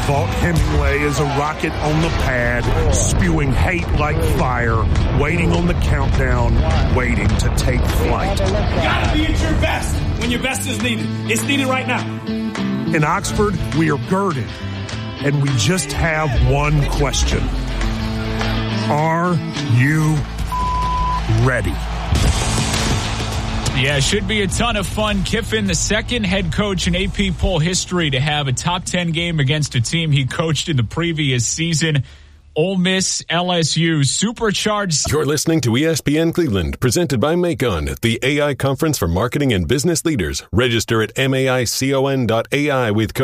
Vaught Hemingway is a rocket on the pad, spewing hate like fire, waiting on the countdown, waiting to take flight. You gotta be at your best when your best is needed. It's needed right now. In Oxford, we are girded, and we just have one question. Are you ready? Yeah, should be a ton of fun. Kiffin, the second head coach in AP poll history to have a top 10 game against a team he coached in the previous season. Ole Miss, LSU, supercharged. You're listening to ESPN Cleveland, presented by Macon, the AI conference for marketing and business leaders. Register at maicon.ai with code